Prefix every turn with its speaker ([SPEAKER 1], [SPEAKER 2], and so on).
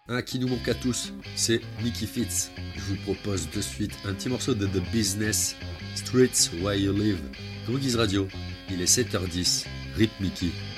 [SPEAKER 1] Un qui nous manque à tous, c'est Mickey Fitz. Je vous propose de suite un petit morceau de The Business, Streets Where You Live. Groogies Radio, il est 7h10, Rip Mickey.